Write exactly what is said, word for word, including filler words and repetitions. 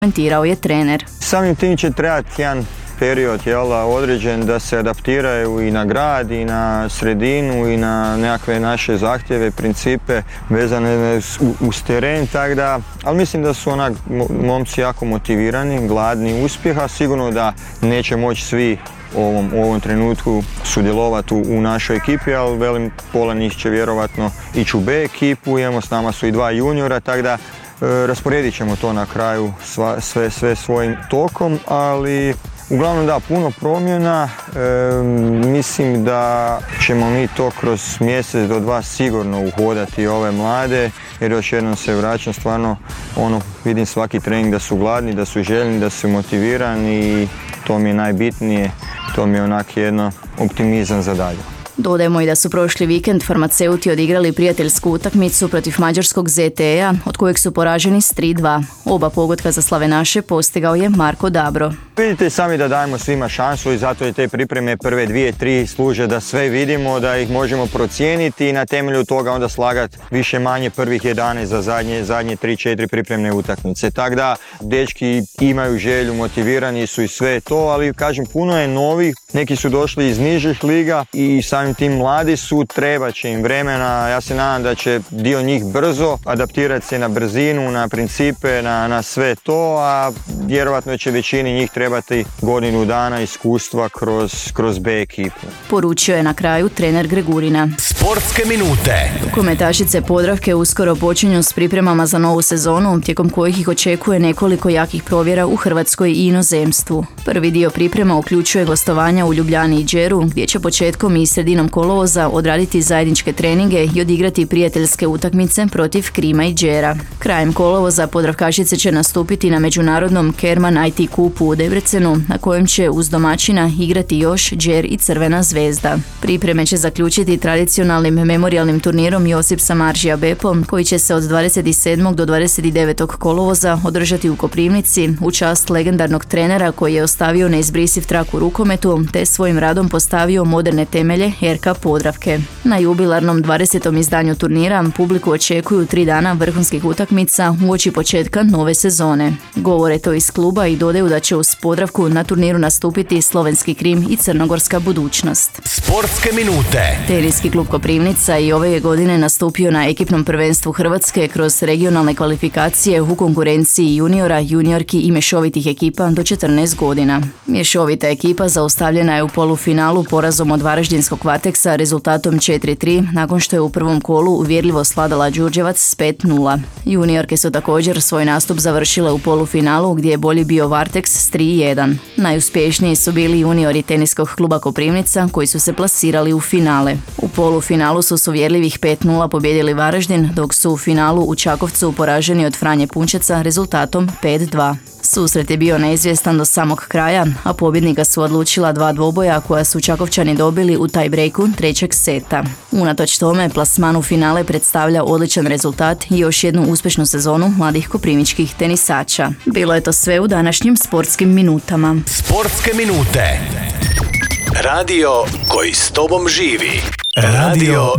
komentirao je trener. Samim tim će trebati jedan period jel, određen da se adaptiraju i na grad i na sredinu i na nekakve naše zahtjeve, principe vezane uz teren, tako da, ali mislim da su onak momci jako motivirani, gladni uspjeha, sigurno da neće moći svi u ovom, u ovom trenutku sudjelovati u, u našoj ekipi, ali velim, pola njih će vjerovatno ići u B ekipu, imamo s nama su i dva juniora, tako da e, rasporedit ćemo to na kraju sva, sve, sve svojim tokom, ali uglavnom da, puno promjena, e, mislim da ćemo mi to kroz mjesec do dva sigurno uhodati ove mlade, jer još jednom se vraćam, stvarno ono, vidim svaki trening da su gladni, da su željni, da su motivirani i to mi je najbitnije, to mi je onak jedno optimizam za dalje. Dodajemo i da su prošli vikend farmaceuti odigrali prijateljsku utakmicu protiv mađarskog Z T E-a, od kojeg su poraženi s tri dva. Oba pogotka za slavenaše postigao je Marko Dabro. Vidite sami da dajemo svima šansu i zato je te pripreme prve dvije, tri služe da sve vidimo, da ih možemo procijeniti i na temelju toga onda slagati više manje prvih jedanaest za zadnje, zadnje tri četiri pripremne utakmice. Tako da dečki imaju želju, motivirani su i sve to, ali kažem puno je novih, neki su došli iz nižih liga i samim tim mladi su, treba će im vremena, ja se nadam da će dio njih brzo adaptirati se na brzinu, na principe, na, na sve to, a vjerovatno će većini njih trebati godinu dana iskustva kroz, kroz B ekipu. Poručio je na kraju trener Gregurina. Sportske minute. Kometašice Podravke uskoro počinju s pripremama za novu sezonu, tijekom kojih ih očekuje nekoliko jakih provjera u Hrvatskoj i inozemstvu. Prvi dio priprema uključuje gostovanja u Ljubljani i Đeru, gdje će početkom i sredinom kolovoza odraditi zajedničke treninge i odigrati prijateljske utakmice protiv Krima i Đera. Krajem kolovoza Podravkašice će nastupiti na međunarodnom Kerman I T kupu u Debrecenu, na kojem će uz domaćina igrati još Đer i Crvena zvezda. Pripreme će zaključiti tradicionalnim memorijalnim turnirom Josip Samardžija Bepo, koji će se od dvadeset sedmog do dvadeset devetog kolovoza održati u Koprivnici u čast legendarnog trenera koji je ostavio neizbrisiv trak u rukometu te svojim radom postavio moderne temelje R K Podravke. Na jubilarnom dvadesetom izdanju turnira publiku očekuju tri dana vrhunskih utakmica uoči početka nove sezone. Govore to iz kluba i dodaju da će uz Podravku na turniru nastupiti Slovenski Krim i Crnogorska budućnost. Sportske minute. Teniski klub Koprivnica i ove je godine nastupio na ekipnom prvenstvu Hrvatske kroz regionalne kvalifikacije u konkurenciji juniora, juniorki i mješovitih ekipa do četrnaest godina. Mješovita ekipa zaustavljena je u polufinalu porazom od Varaždinskog Varteksa rezultatom četiri tri, nakon što je u prvom kolu uvjerljivo svladala Đurđevac s pet nula. Juniorke su također svoj nastup završile u polufinalu gdje je bolji bio Varteks s tri jedan. Najuspješniji su bili juniori teniskog kluba Koprivnica koji su se plasirali u finale. U polufinalu su s uvjerljivih pet nula pobjedili Varaždin, dok su u finalu u Čakovcu poraženi od Franje Punčeca rezultatom pet dva. Susret je bio neizvjestan do samog kraja, a pobjednika su odlučila dva dvoboja koja su Čakovčani dobili u tie-breaku trećeg seta. Unatoč tome, plasman u finale predstavlja odličan rezultat i još jednu uspješnu sezonu mladih koprivničkih tenisača. Bilo je to sve u današnjim sportskim minutama. Sportske minute. Radio koji s tobom živi. Radio